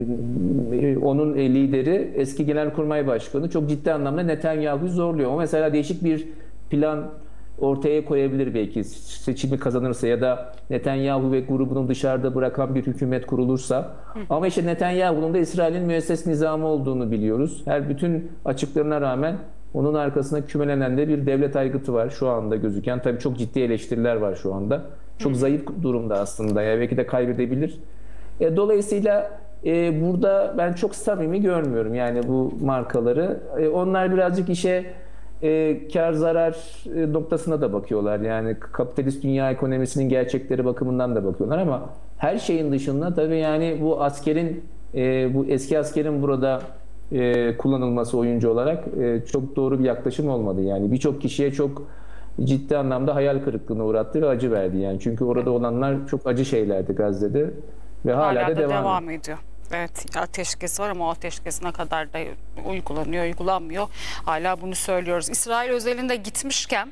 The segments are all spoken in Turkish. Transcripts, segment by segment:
Onun lideri, eski Genelkurmay Başkanı çok ciddi anlamda Netanyahu'yu zorluyor. O mesela değişik bir plan ortaya koyabilir belki seçimi kazanırsa ya da Netanyahu ve grubunu dışarıda bırakan bir hükümet kurulursa. Ama işte Netanyahu'nun da İsrail'in müesses nizamı olduğunu biliyoruz. Her bütün açıklarına rağmen onun arkasında kümelenen de bir devlet aygıtı var şu anda gözüken. Tabii çok ciddi eleştiriler var şu anda. Çok zayıf durumda aslında. Yani belki de kaybedebilir. Dolayısıyla burada ben çok samimi görmüyorum yani bu markaları. Onlar birazcık işe kar zarar noktasına da bakıyorlar. Yani kapitalist dünya ekonomisinin gerçekleri bakımından da bakıyorlar ama her şeyin dışında tabii yani bu askerin bu eski askerin burada kullanılması oyuncu olarak çok doğru bir yaklaşım olmadı. Yani birçok kişiye çok ciddi anlamda hayal kırıklığına uğrattı ve acı verdi yani. Çünkü orada olanlar çok acı şeylerdi Gazze'de ve hala da devam ediyor. ediyor. Evet, ateşkes var ama o ateşkes ne kadar da uygulanıyor, uygulanmıyor. Hala bunu söylüyoruz. İsrail özelinde gitmişken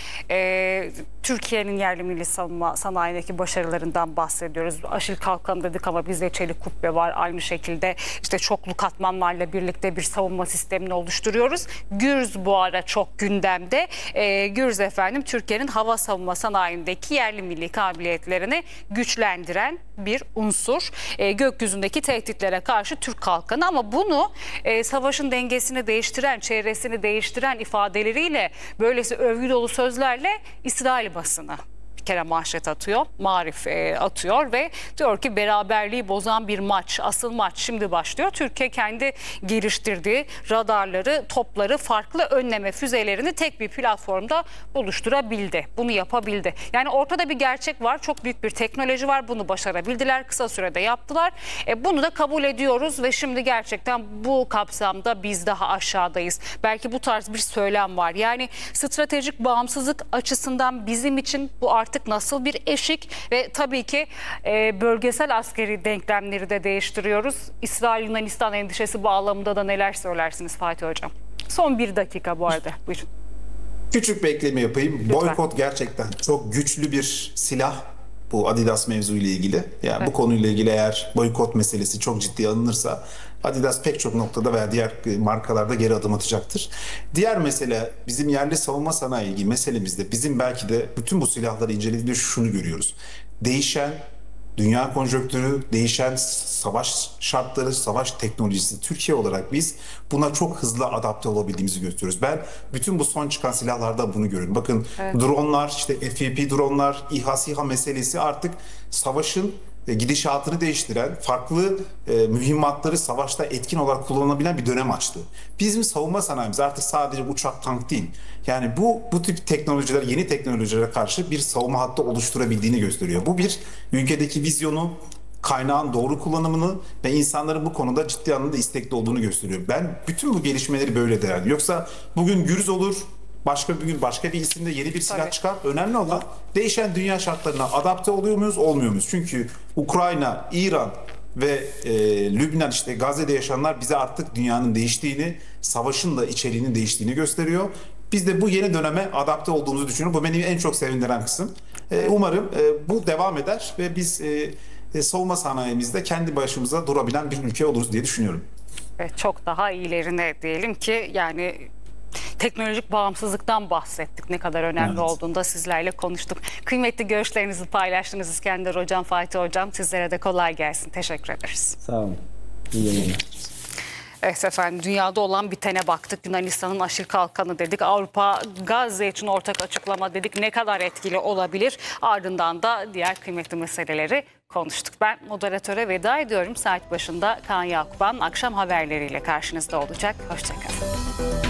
Türkiye'nin yerli milli savunma sanayindeki başarılarından bahsediyoruz. Aşil kalkan dedik ama bizde çelik kubbe var. Aynı şekilde işte çoklu katmanlarla birlikte bir savunma sistemini oluşturuyoruz. Gürz bu ara çok gündemde. Gürz efendim Türkiye'nin hava savunma sanayindeki yerli milli kabiliyetlerini güçlendiren bir unsur. Gökyüzündeki tehditlere karşı Türk kalkanı ama bunu savaşın dengesini değiştiren, çevresini değiştiren ifadeleriyle böylesi övgü dolu sözlerle İsrail basını bir kere manşet atıyor, Marif atıyor ve diyor ki beraberliği bozan bir maç, asıl maç şimdi başlıyor. Türkiye kendi geliştirdiği radarları, topları, farklı önleme füzelerini tek bir platformda buluşturabildi. Bunu yapabildi. Yani ortada bir gerçek var, çok büyük bir teknoloji var. Bunu başarabildiler, kısa sürede yaptılar. Bunu da kabul ediyoruz ve şimdi gerçekten bu kapsamda biz daha aşağıdayız. Belki bu tarz bir söylem var. Yani stratejik bağımsızlık açısından bizim için bu artık nasıl bir eşik ve tabii ki bölgesel askeri denklemleri de değiştiriyoruz. İsrail-Yunanistan endişesi bağlamında da neler söylersiniz Fatih Hocam? Son bir dakika bu arada. Buyurun. Küçük bir ekleme yapayım. Lütfen. Boykot gerçekten çok güçlü bir silah. Bu Adidas mevzu ile ilgili. Yani evet. Bu konuyla ilgili eğer boykot meselesi çok ciddiye alınırsa Adidas pek çok noktada veya diğer markalarda geri adım atacaktır. Diğer mesele bizim yerli savunma sanayi ilgili meselemizde bizim belki de bütün bu silahları incelediğimizde şunu görüyoruz. Değişen dünya konjonktürü, değişen savaş şartları, savaş teknolojisi Türkiye olarak biz buna çok hızlı adapte olabildiğimizi gösteriyoruz. Ben bütün bu son çıkan silahlarda bunu görüyorum. Bakın evet. Dronlar, işte FPV dronlar, İHA SİHA meselesi artık savaşın gidişatını değiştiren, farklı mühimmatları savaşta etkin olarak kullanılabilen bir dönem açtı. Bizim savunma sanayimiz artık sadece uçak, tank değil. Yani bu tip teknolojiler, yeni teknolojilere karşı bir savunma hattı oluşturabildiğini gösteriyor. Bu bir ülkedeki vizyonu, kaynağın doğru kullanımını ve insanların bu konuda ciddi anlamda istekli olduğunu gösteriyor. Ben bütün bu gelişmeleri böyle değerli. Yoksa bugün Gürz olur, başka bir gün başka bir isimde yeni bir silah çıkar. Önemli olan değişen dünya şartlarına adapte oluyor muyuz, olmuyor muyuz? Çünkü Ukrayna, İran ve Lübnan, işte Gazze'de yaşananlar bize artık dünyanın değiştiğini, savaşın da içeriğinin değiştiğini gösteriyor. Biz de bu yeni döneme adapte olduğumuzu düşünüyorum. Bu beni en çok sevindiren kısım. Umarım bu devam eder ve biz savunma sanayimizde kendi başımıza durabilen bir ülke oluruz diye düşünüyorum. Çok daha iyilerine diyelim ki yani teknolojik bağımsızlıktan bahsettik. Ne kadar önemli evet. olduğunu da sizlerle konuştuk. Kıymetli görüşlerinizi paylaştınız İskender Hocam, Fatih Hocam. Sizlere de kolay gelsin. Teşekkür ederiz. Sağ olun. İyi yayınlar. Evet efendim, dünyada olan bitene baktık. Yunanistan'ın aşil kalkanı dedik. Avrupa Gazze için ortak açıklama dedik. Ne kadar etkili olabilir? Ardından da diğer kıymetli meseleleri konuştuk. Ben moderatöre veda ediyorum. Saat başında Kaan Yakuban akşam haberleriyle karşınızda olacak. Hoşçakalın.